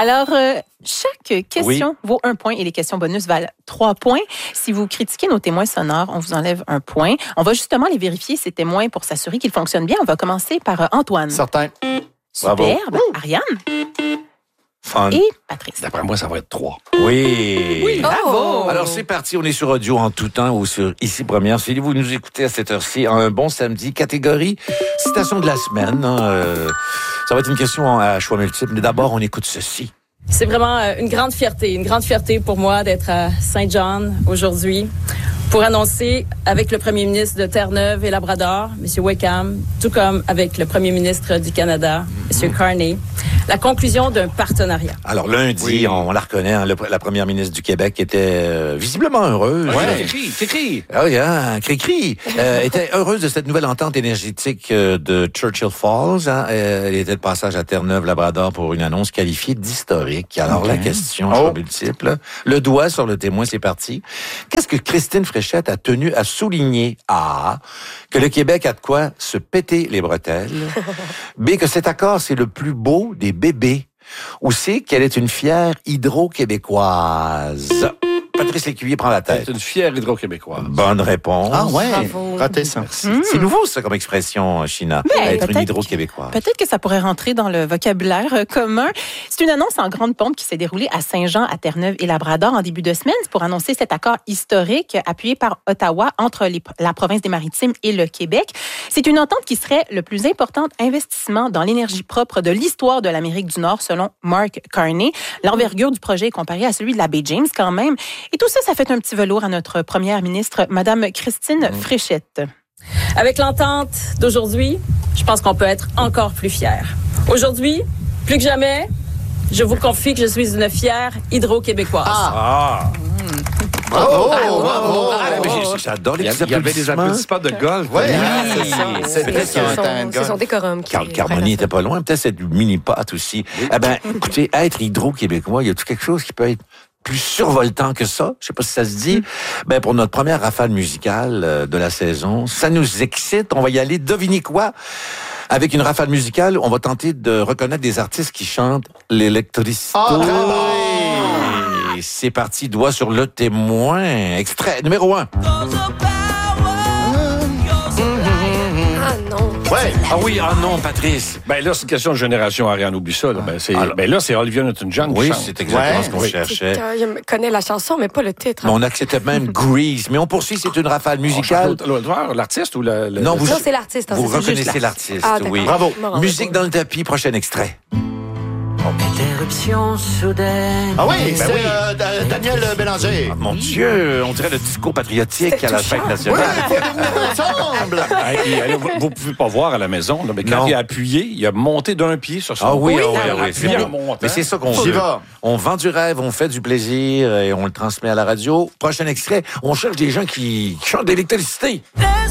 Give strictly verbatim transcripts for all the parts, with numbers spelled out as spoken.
Alors, euh, chaque question Oui. vaut un point et les questions bonus valent trois points. Si vous critiquez nos témoins sonores, on vous enlève un point. On va justement les vérifier, ces témoins, pour s'assurer qu'ils fonctionnent bien. On va commencer par euh, Antoine. Certain. Superbe. Ariane. Fun. Et Patrice. D'après moi, ça va être trois. Oui. Oui, bravo. Alors, c'est parti. On est sur audio en tout temps ou sur Ici Première. Si vous nous écoutez à cette heure-ci, un bon samedi, catégorie citation de la semaine. Hein, euh, ça va être une question à choix multiples. Mais d'abord, on écoute ceci. C'est vraiment euh, une grande fierté, une grande fierté pour moi d'être à Saint-John aujourd'hui pour annoncer avec le premier ministre de Terre-Neuve et Labrador, M. Wickham, tout comme avec le premier ministre du Canada, M. Carney, la conclusion d'un partenariat. Alors, lundi, Oui. on, on la reconnaît, hein, le- la première ministre du Québec était euh, visiblement heureuse. Ouais, t'écris, t'écris. Ah oui, hein, cri-cri. Euh, était heureuse de cette nouvelle entente énergétique euh, de Churchill Falls. Hein. Euh, Elle était de passage à Terre-Neuve-Labrador pour une annonce qualifiée d'historique. Alors, la question, Oh. choix multiple. Le doigt sur le témoin, c'est parti. Qu'est-ce que Christine Fréchette a tenu à souligner? A. Que le Québec a de quoi se péter les bretelles. B. Que cet accord, c'est le plus beau des bébés. Ou C. Qu'elle est une fière hydro-québécoise. Patrice Lécuyer prend la tête. C'est une fière hydro-québécoise. Bonne réponse. Ah ouais, Bravo. raté ça. C'est nouveau, ça, comme expression, China, Ben, être une peut-être hydro-québécoise. Peut-être que ça pourrait rentrer dans le vocabulaire euh, commun. C'est une annonce en grande pompe qui s'est déroulée à Saint-Jean, à Terre-Neuve et Labrador en début de semaine. C'est pour annoncer cet accord historique appuyé par Ottawa entre les- la province des Maritimes et le Québec. C'est une entente qui serait le plus important investissement dans l'énergie propre de l'histoire de l'Amérique du Nord, selon Mark Carney. L'envergure du projet est comparée à celui de la baie James quand même. Et tout ça, ça fait un petit velours à notre première ministre, Madame Christine Fréchette. Avec l'entente d'aujourd'hui, je pense qu'on peut être encore plus fiers. Aujourd'hui, plus que jamais, je vous confie que je suis une fière hydro-québécoise. Ah! Bravo, bravo. Ah, mais j'ai- J'adore Il y, les a- petits il y avait des applaudissements. applaudissements de golf. Ouais, Ah, c'est ça. C'est Peut-être peut-être qu'il y a un son, terrain de c'est son golf. décorum. qui Carl est- Carmoni était pas loin. Peut-être cette mini-pâte aussi. Eh ben, écoutez, être hydro-québécois, il y a tout quelque chose qui peut être plus survoltant que ça. Je sais pas si ça se dit. Ben, pour notre première rafale musicale euh, de la saison, ça nous excite. On va y aller. Devinez quoi? Avec une rafale musicale, on va tenter de reconnaître des artistes qui chantent l'électricité. Ah, très bon. Et c'est parti, doigt sur le témoin. Extrait numéro un. Ah non. Ouais. Ah oui, ah non, Patrice. Ben là, c'est une question de génération, Ariane, oublie ça. Là. Ben, c'est, Alors- ben là, c'est Olivia Newton-John qui Oui, chante. c'est exactement Ouais. ce qu'on Oui. cherchait. Euh, Je connais la chanson, mais pas le titre. Mais on acceptait même Grease. Mais on poursuit, c'est une rafale musicale. L'autre- l'autre- L'artiste ou le... le- Non, le- vous, Non, c'est l'artiste. hein, vous c'est juste reconnaissez l'artiste, Ah, d'accord. oui. Bravo. Je m'en rappelle Musique pas. dans le tapis, prochain extrait. Interruption soudaine. Ah oui, Ben c'est oui. euh, Da- Daniel Bélanger. Ah, mon Dieu, on dirait le discours patriotique à la fête Ouais, nationale. faut les venir ensemble. Ah, et, euh, vous, vous pouvez pas voir à la maison, là, mais quand Non. il a appuyé, il a monté d'un pied sur son Ah oui, pied. ah oui, Il a ah oui, appuyé c'est en montant. Mais c'est ça qu'on On y veut. va. On vend du rêve, on fait du plaisir et on le transmet à la radio. Prochain extrait, on cherche des gens qui qui chantent d'électricité.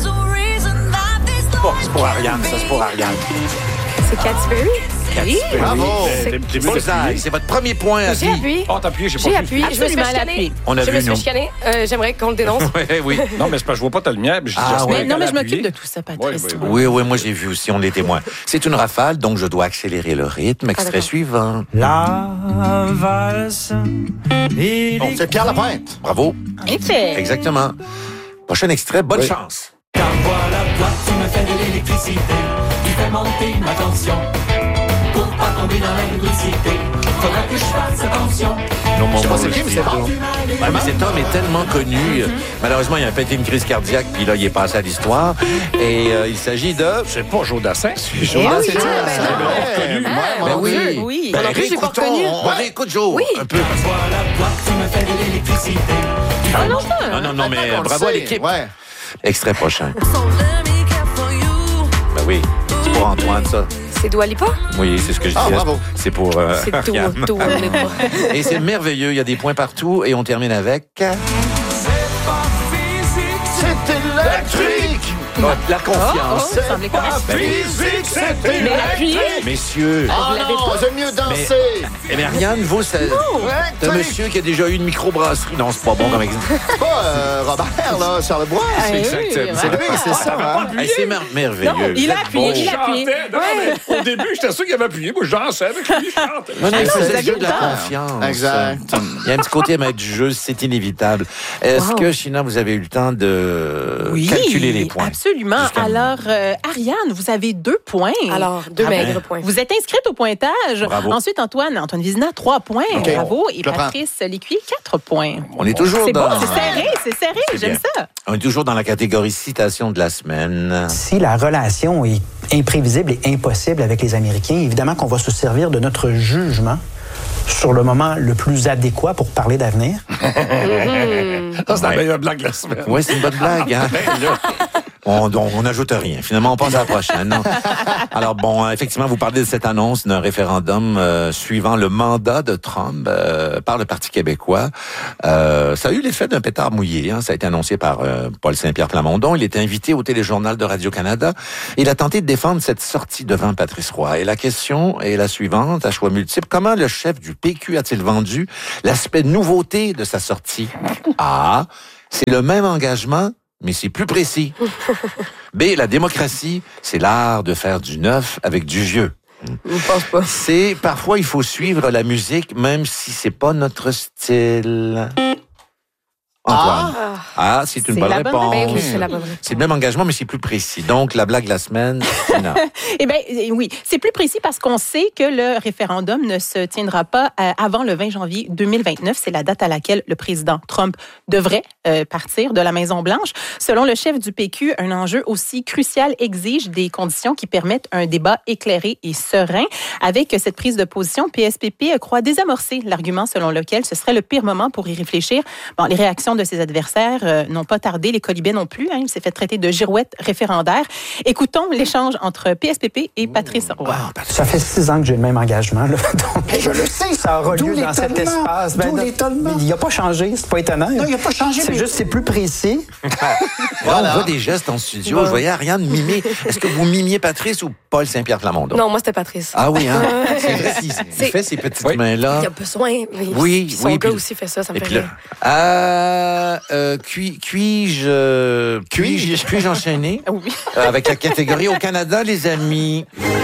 Bon, c'est pour Ariane, ça, c'est pour Ariane. C'est Katy Perry. Katy Perry. Bravo. T'es- t'es- t'es mieux Bullseye, appuyé. c'est votre premier point à J'ai vie. appuyé. Ah, t'as appuyé, j'ai pas J'ai vu. appuyé. Je me suis Absolument, fait elle a chicaner. appuyé. On a Je vu, me suis nous. chicaner. Euh, J'aimerais qu'on le dénonce. Oui, oui. Non, mais c'est parce que je vois pas ta lumière. puis je dis, Ah, j'espère ouais. Mais non, qu'elle mais a je m'occupe appuyé. de tout ça, Patrice. Oui, oui, Oui, oui, moi j'ai vu aussi, on est témoins. C'est une rafale, donc je dois accélérer le rythme. Extrait d'accord. suivant. La valse. Et Bon, c'est Pierre Lapointe. Bravo. Effet. Exactement. Prochain extrait, bonne Oui. chance. Car voilà, toi, tu me fais de l'électricité. Tu fais monter ma tension. Pour pas tomber dans la lubricité, faudra que je fasse attention. Non, mon Je sais pas Dieu. c'est qui, mais c'est bon. Ouais, mais cet homme est tellement connu. Malheureusement, il a pété une crise cardiaque, puis là, il est passé à l'histoire. Et euh, il s'agit de... C'est pas Joe Dassin. Eh C'est oui, ça. ah, Ouais, ouais, moi Ben non oui. plus. Oui. Ben, non plus, j'ai pas réécoutons. reconnu. On réécoute Joe. Oui. Un peu. Voilà, toi, tu me fais de l'électricité. Tu fais monter. Non, non, non, mais On le bravo à sait. l'équipe. Ouais. Extrait prochain. Ben oui, c'est pour Antoine, ça. C'est Dua Lipa. Oui, c'est ce que je Ah, disais. bravo. C'est pour euh, C'est Dua Ariane. Dua Lipa. Et c'est merveilleux, il y a des points partout. Et on termine avec... C'est électrique. La confiance. Ça semblait correct. Physique, c'était Mais appuyez. Messieurs. Ah non, j'aime mieux danser. Eh bien, Ariane, vous, c'est c'est un monsieur qui a déjà eu une microbrasserie. Non, c'est pas bon comme exemple. Pas euh, Robert, là, Charlebois. Ah, C'est oui, exactement. C'est ouais. lui, c'est ça. hein? Hey, c'est mer- merveilleux. Non, il a Vous êtes appuyé, bon. il a appuyé. Chantais. Non, mais au début, j'étais sûr qu'il avait appuyé. Moi, je dansais avec lui, je chantais. Non, non, il non, faisait vous le jeu aviez de la le temps. confiance. Exact. Il y a un petit côté à mettre du jeu, c'est inévitable. Est-ce Wow. que, China, vous avez eu le temps de Oui, calculer les points? absolument. Jusqu'à- Alors, euh, Ariane, vous avez deux points. Alors, deux Ah ben. maigres points. Vous êtes inscrite au pointage. Bravo. Ensuite, Antoine, Antoine Vizina, trois points. OK. Bravo. Et Je le prends. Patrice Lécuyer, quatre points. On est toujours C'est dans... bon, c'est serré, c'est serré. C'est J'aime bien. ça. On est toujours dans la catégorie citation de la semaine. Si la relation est imprévisible et impossible avec les Américains, évidemment qu'on va se servir de notre jugement sur le moment le plus adéquat pour parler d'avenir. Ça, c'est la Ouais. meilleure blague de la semaine. Oui, c'est une bonne blague, hein? Ben, là, On on n'ajoute rien. Finalement, on passe à la prochaine. Non. Alors, bon, euh, effectivement, vous parlez de cette annonce d'un référendum euh, suivant le mandat de Trump euh, par le Parti québécois. Euh, ça a eu l'effet d'un pétard mouillé. Hein. Ça a été annoncé par euh, Paul Saint-Pierre Plamondon. Il était invité au téléjournal de Radio-Canada. Il a tenté de défendre cette sortie devant Patrice Roy. Et la question est la suivante, à choix multiples. Comment le chef du P Q a-t-il vendu l'aspect nouveauté de sa sortie? A. C'est le même engagement, mais c'est plus précis. B, la démocratie, c'est l'art de faire du neuf avec du vieux. Je pense pas. C'est parfois il faut suivre la musique même si c'est pas notre style. Antoine. Ah. Ah, c'est une C'est bonne la bonne réponse. Ben réponse. oui, c'est la bonne réponse. C'est le même engagement, mais c'est plus précis. Donc, la blague de la semaine, non. Eh bien, oui, c'est plus précis parce qu'on sait que le référendum ne se tiendra pas euh, avant le vingt janvier deux mille vingt-neuf. C'est la date à laquelle le président Trump devrait euh, partir de la Maison-Blanche. Selon le chef du P Q, un enjeu aussi crucial exige des conditions qui permettent un débat éclairé et serein. Avec cette prise de position, P S P P croit désamorcer l'argument selon lequel ce serait le pire moment pour y réfléchir. Bon, les réactions de ses adversaires euh, n'ont pas tardé, les colibets non plus. Hein, il s'est fait traiter de girouette référendaire. Écoutons l'échange entre P S P P et Patrice Roy. Ça fait six ans que j'ai le même engagement. Là. Donc, Mais je le sais. ça aura D'où lieu dans cet l'étonnement. espace. D'où non, l'étonnement. mais il n'a pas changé, c'est pas étonnant. Non, il n'a pas changé, C'est mais- juste, c'est plus précis. Là, on voit des gestes en studio. Je voyais Ariane mimer. Est-ce que vous mimiez Patrice ou Paul Saint-Pierre Plamondon? Non, moi, c'était Patrice. Ah oui, hein? C'est vrai, il, il C'est- fait ces petites Oui. mains-là. Il y a besoin. Mais Oui, puis son oui, gars puis- aussi fait ça, ça me Et fait puis là, rire. euh, euh, puis, puis-je, euh, puis-je, Puis-je? puis-je enchaîner Oui. euh, avec la catégorie au Canada, les amis?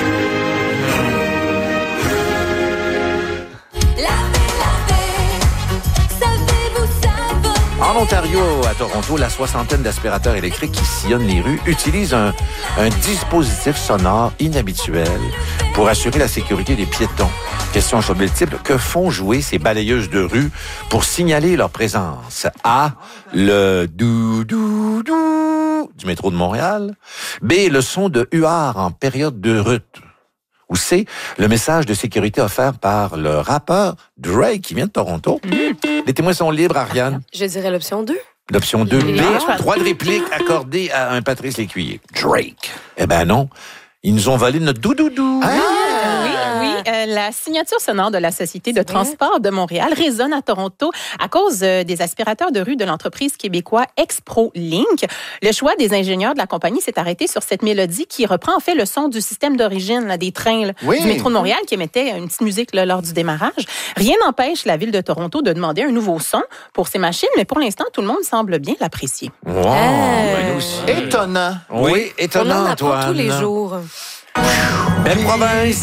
En Ontario, à Toronto, la soixantaine d'aspirateurs électriques qui sillonnent les rues utilisent un, un dispositif sonore inhabituel pour assurer la sécurité des piétons. Question sur multiple, que font jouer ces balayeuses de rue pour signaler leur présence? A, le dou-dou-dou du métro de Montréal. B, le son de huard en période de rut. Ou C, le message de sécurité offert par le rappeur Drake qui vient de Toronto. Les témoins sont libres, Ariane. Je dirais l'option deux. L'option deux B, Ah. droit de réplique accordé à un Patrice Lécuyer. Drake. Eh ben non, ils nous ont volé notre doudoudou. Oui, oui. Euh, la signature sonore de la Société de transport de Montréal résonne à Toronto à cause euh, des aspirateurs de rue de l'entreprise québécoise Expro-Link. Le choix des ingénieurs de la compagnie s'est arrêté sur cette mélodie qui reprend en fait le son du système d'origine là, des trains là, Oui. du métro de Montréal qui émettait une petite musique là, lors du démarrage. Rien n'empêche la ville de Toronto de demander un nouveau son pour ces machines, mais pour l'instant, tout le monde semble bien l'apprécier. Wow, ben nous aussi. Étonnant. Oui, On étonnant, en apprend Antoine. tous les jours. Belle province.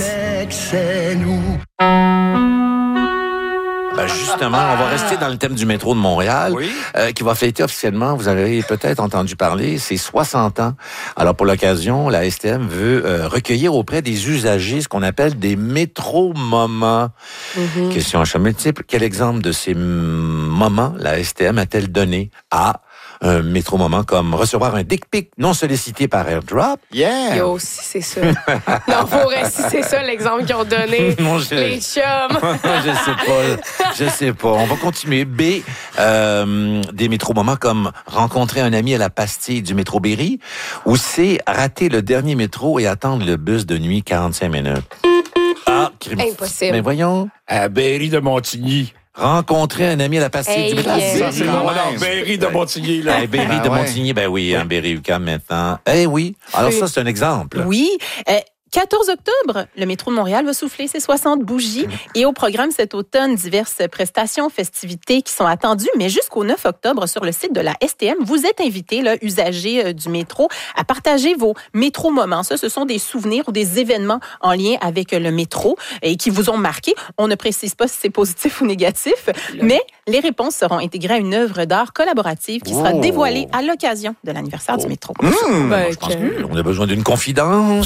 Ben justement, on va rester dans le thème du métro de Montréal, Oui. euh, qui va fêter officiellement, vous avez peut-être entendu parler, c'est soixante ans. Alors pour l'occasion, la S T M veut euh, recueillir auprès des usagers ce qu'on appelle des métro-moments. Mm-hmm. Question à choix multiple, quel exemple de ces mm, moments la S T M a-t-elle donné à un métro-moment comme recevoir un dick pic non sollicité par AirDrop? Yeah. Yo, si c'est ça. Non, pour vrai, si c'est ça l'exemple qu'ils ont donné, Non, je- les chums. je sais pas. Je sais pas. On va continuer. B, euh, des métro-moments comme rencontrer un ami à la pastille du métro Berry. Ou C, rater le dernier métro et attendre le bus de nuit quarante-cinq minutes. Ah, crime. Impossible. Mais voyons. À Berry de Montigny. Rencontrer un ami à la pastille Hey, du yeah. Brésil. Ça, c'est bon. Alors, Berry de Montigny, là. Eh, Berry Ben de ouais. Montigny, ben oui, un Berry U Q A M maintenant. Eh oui. Alors Oui. ça, c'est un exemple. Oui. Euh, quatorze octobre, le métro de Montréal va souffler ses soixante bougies. Et au programme cet automne, diverses prestations, festivités qui sont attendues. Mais jusqu'au neuf octobre, sur le site de la S T M, vous êtes invités, là, usagers euh, du métro, à partager vos métro-moments. Ça, ce sont des souvenirs ou des événements en lien avec euh, le métro et qui vous ont marqué. On ne précise pas si c'est positif ou négatif, mais les réponses seront intégrées à une œuvre d'art collaborative qui sera Oh. dévoilée à l'occasion de l'anniversaire du métro. Ben, Je pense que- qu'on a besoin d'une confidence.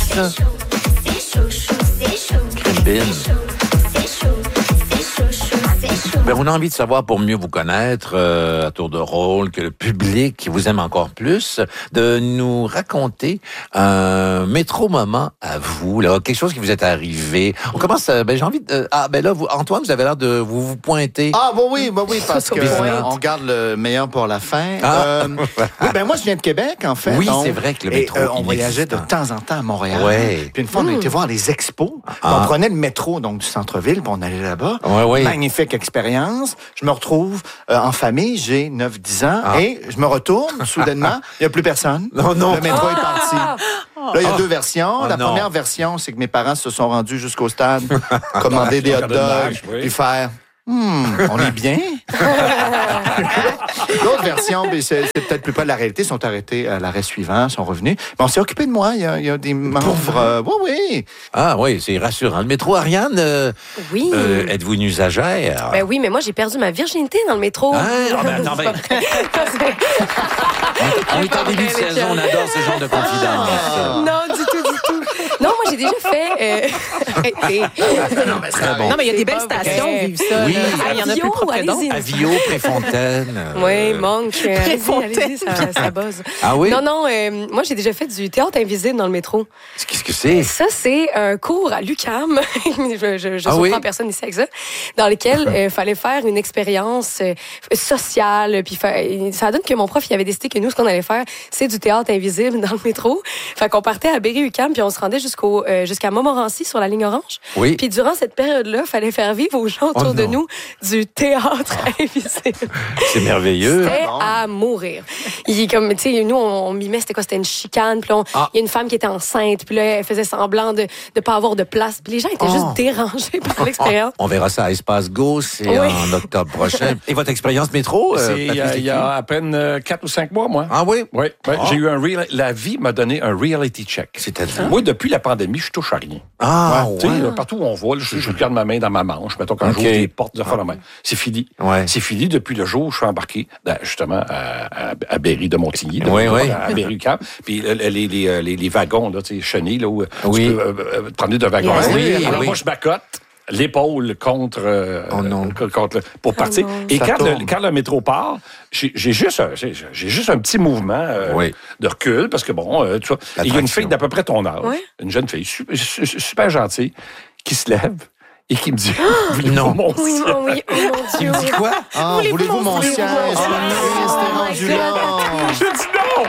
Crimbin. Ben, on a envie de savoir, pour mieux vous connaître, euh, à tour de rôle, que le public qui vous aime encore plus, de nous raconter un métro-moment à vous, là, quelque chose qui vous est arrivé. On commence, euh, ben, j'ai envie de... Ah, ben là, vous, Antoine, vous avez l'air de vous, vous pointer. Ah, bah oui, bah oui, parce que Bizarre. euh, on garde le meilleur pour la fin. Ah. Euh, oui, ben moi, je viens de Québec, en fait. Oui, donc, c'est vrai que le et, métro euh, on voyageait de inexistant. temps en temps à Montréal. Ouais. Puis une fois, on a été voir les expos. Puis Ah. on prenait le métro, donc, du centre-ville, puis on allait là-bas. Ouais, ouais. Magnifique expérience. Je me retrouve euh, en famille, j'ai neuf dix ans, Ah. et je me retourne, soudainement, il n'y a plus personne. Non, non. Le métro est parti. Là, il y a deux versions. Oh, la non. première version, c'est que mes parents se sont rendus jusqu'au stade, commander des hot Regarder le dogs, match, oui. puis faire... Hmm, on est bien. L'autre version, ben, c'est, c'est peut-être plus près de la réalité, sont arrêtés à l'arrêt suivant, sont revenus. Mais on s'est occupé de moi. Il y a, il y a des membres. Euh, oui, oui. Ah oui, c'est rassurant. Le métro, Ariane, euh, Oui. euh, êtes-vous une usagère? Ben oui, mais moi, j'ai perdu ma virginité dans le métro. Ah, ah, ben, non, ben- On est en début de Avec, saison, on adore ce genre de confidence. Non, du tout, du tout. Non, moi, j'ai déjà fait... euh, arrêtez. Très bon. Non, mais il y a des C'est belles pas stations vrai. vivent ça. Oui. là. Ah, il y en a Avio, plus propre que d'autres. allez-y. Avio, Préfontaine. euh, Oui, manque. Allez-y, Préfontaine. allez-y, ça, ça buzz. Ah oui? Non, non, euh, moi, j'ai déjà fait du théâtre invisible dans le métro. Qu'est-ce que c'est? Ça, c'est un cours à l'U Q A M. je je, je Ah surprends oui? personne ici avec ça. Dans lequel il fallait faire une expérience euh, sociale. Puis fa- ça donne que mon prof, il avait décidé que nous, ce qu'on allait faire, c'est du théâtre invisible dans le métro. Fait qu'on partait à Berry-U Q A M, puis on se rendait jusqu'au euh, jusqu'à Montmorency sur la ligne orange. Oui. Puis durant cette période-là, il fallait faire vivre aux gens autour Oh de non. nous du théâtre invisible. C'est merveilleux. C'était bon. à mourir. Il est comme, tu sais, nous, on, on mimait, c'était quoi? C'était une chicane. Puis là, on- il Ah. y a une femme qui était enceinte. Puis là, elle faisait semblant de ne pas avoir de place. Puis les gens étaient Oh. juste dérangés par l'expérience. On verra ça à Espace Go, c'est Oui. en octobre prochain. Et votre expérience métro? euh, C'est il y, a- Patrice il y a à peine euh, quatre ou cinq mois, moi. Ah oui? Oui, oui. Ah. J'ai eu un real... La vie m'a donné un reality check. C'est-à-dire? Moi, depuis la pandémie, je touche à rien. Ah, Tu sais, ouais. là, partout où on va, là, je, je garde ma main dans ma manche. Mettons, quand Ok. j'ouvre les portes de la main. C'est fini. Ouais. C'est fini depuis le jour où je suis embarqué, dans- justement, à, à, à Berry de Montigny. là, Oui, oui. À Berry Camp. Puis euh, les, les, euh, les, les wagons, là, tu sais, chenilles, là, où euh, Oui. tu peux euh, euh, prendre de wagons. Yes. Oui, Alors, oui. moi, je m'accote l'épaule contre, euh, Oh non. euh, contre pour partir. non. Et Ça quand le, tourne. quand le métro part, j'ai j'ai juste, un- j'ai j'ai juste un petit mouvement euh, Oui. de recul, parce que bon, euh, tu vois, et il y a une L'attraction. fille d'à peu près ton âge, Ouais. une jeune fille super, super gentille, qui se lève et qui me dit voulez-vous Non. mon Oui, siège? mon, oui, oh mon Dieu. Il me dit quoi? Ah, Voulez-vous voulez-vous mon mon siège? siège? Oh, C'était rendu là. J'ai dit non!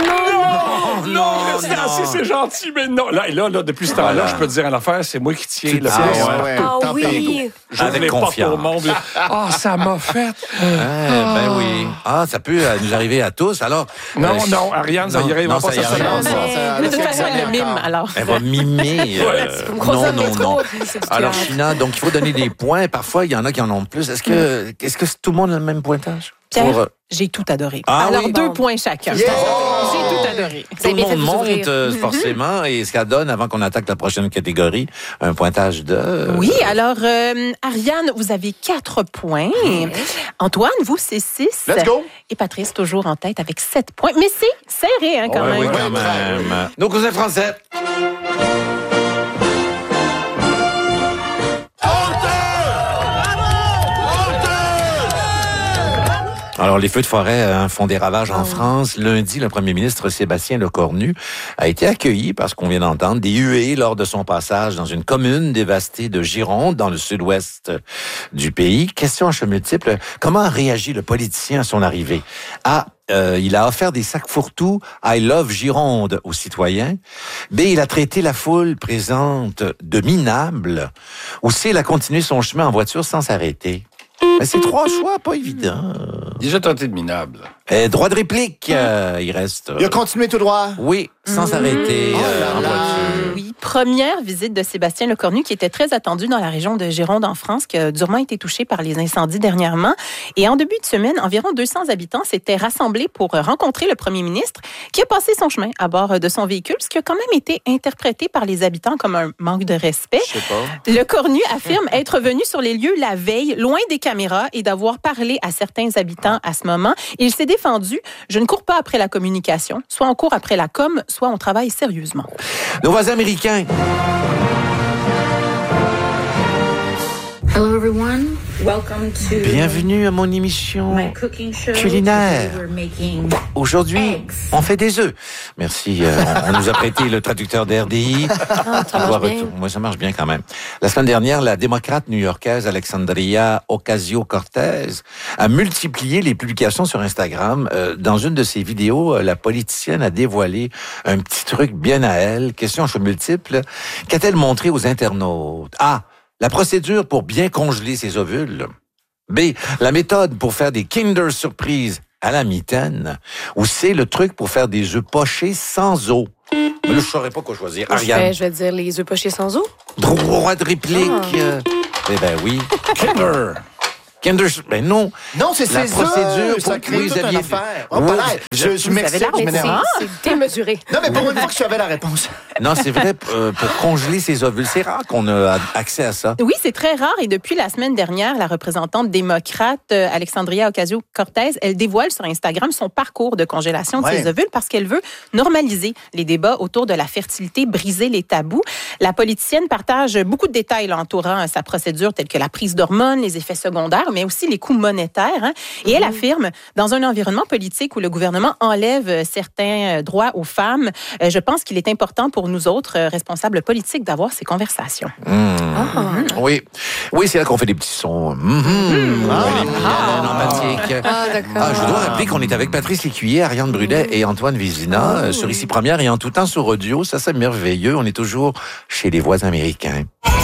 Non! Non! Restez assis, c'est gentil, mais non! Là, et là, là depuis ce temps-là, Voilà. je peux te dire en affaire, c'est moi qui tiens Tu le tiens, place. ouais, ouais. Ah Tant pis. oui. J'ouvre Avec les portes confiance. au monde. là. Ah, ça m'a fait. Ah, ben oui. Ah, ça peut euh, nous arriver à tous. Alors. Non, euh, non, Ariane, ça non, y arrivera non, pas, ça y ça sera arrivera Non, pas. non, ça- De toute ça- façon, ça- elle le mime, encore. alors. Elle va mimer. euh, Vous me croisez non, dans le non, métro, non. c'est du Alors, théâtre. China, donc il faut donner des points. Parfois, il y en a qui en ont plus. Est-ce que, est-ce que tout le monde a le même pointage? Pierre, Pour, euh, j'ai tout adoré. Ah Alors, oui? deux Bon. points chacun. Yeah! J'ai tout adoré. Vous Tout avez le bien fait monde de vous monte ouvrir. euh, forcément, et ce qu'elle donne avant qu'on attaque la prochaine catégorie, un pointage de... Oui, alors, euh, Ariane, vous avez quatre points. Antoine, vous, c'est six. Let's go. Et Patrice, toujours en tête avec sept points. Mais c'est serré, hein, quand Ouais, même. oui, quand même. Nos cousins français. Alors, les feux de forêt hein, font des ravages en France. Lundi, le premier ministre Sébastien Lecornu a été accueilli par ce qu'on vient d'entendre, des huées lors de son passage dans une commune dévastée de Gironde, dans le sud-ouest du pays. Question à choix multiple. Comment a réagi le politicien à son arrivée? A. Euh, il a offert des sacs fourre-tout « I love Gironde » aux citoyens. B. Il a traité la foule présente de minable. Ou C. Il a continué son chemin en voiture sans s'arrêter. Mais c'est trois choix, pas évident. Déjà tenté de minable. Eh, droit de réplique, euh, il reste... euh, Il a continué tout droit. Oui, sans s'arrêter Oh euh, là en là. voiture. Oui, première visite de Sébastien Lecornu qui était très attendu dans la région de Gironde en France, qui a durement été touchée par les incendies dernièrement. Et en début de semaine, environ deux cents habitants s'étaient rassemblés pour rencontrer le premier ministre qui a passé son chemin à bord de son véhicule, ce qui a quand même été interprété par les habitants comme un manque de respect. Je sais pas. Lecornu affirme être venu sur les lieux la veille, loin des caméras, et d'avoir parlé à certains habitants à ce moment. Et il s'est défendu. Je ne cours pas après la communication. Soit on court après la com, soit on travaille sérieusement. Nos voisins américains. Hello everyone, welcome to Bienvenue à mon émission my cooking show. culinaire. Today we're making Aujourd'hui, eggs. on fait des œufs. Merci. euh, on, on nous a prêté le traducteur d'R D I. Ah, ça On doit marche bien. retourner. Moi, ça marche bien quand même. La semaine dernière, la démocrate new-yorkaise Alexandria Ocasio-Cortez a multiplié les publications sur Instagram. Euh, dans une de ses vidéos, euh, la politicienne a dévoilé un petit truc bien à elle. Question à choix multiples. Qu'a-t-elle montré aux internautes? A. La procédure pour bien congeler ses ovules. B. La méthode pour faire des Kinder Surprise à la mitaine. Ou C. Le truc pour faire des œufs pochés sans eau. Mais là, je saurais pas quoi choisir. Moi, je, Ariane. vais, je vais dire les œufs pochés sans eau. Droit de réplique. Ah. euh, Eh ben oui. Kinder. Kinder, ben non. Non, c'est La ses procédure œufs, ça pour crée oui, toute une Xavier- affaire. Oh, Oui, pas l'air. je- Je, je vous m'excite, avez l'air je d'être m'énerve. C'est démesuré. Non, mais pour une fois que tu avais la réponse. Non, c'est vrai, euh, pour congeler ses ovules. C'est rare qu'on a accès à ça. Oui, c'est très rare. Et depuis la semaine dernière, la représentante démocrate euh, Alexandria Ocasio-Cortez, elle dévoile sur Instagram son parcours de congélation de Ouais. ses ovules parce qu'elle veut normaliser les débats autour de la fertilité, briser les tabous. La politicienne partage beaucoup de détails là, entourant euh, sa procédure, tels que la prise d'hormones, les effets secondaires, mais aussi les coûts monétaires. Hein. Et elle affirme, dans un environnement politique où le gouvernement enlève euh, certains euh, droits aux femmes, euh, je pense qu'il est important pour nous autres euh, responsables politiques d'avoir ces conversations. Mmh. Oui, oui, c'est là qu'on fait des petits sons. Mmh. Ah. Oui, bien empathiques. Ah, d'accord. Ah, je dois rappeler qu'on est avec Patrice Lécuyer, Ariane Brudet et Antoine Vézina euh, sur Ici Première et en tout temps sur audio. Ça, c'est merveilleux. On est toujours chez les voisins américains.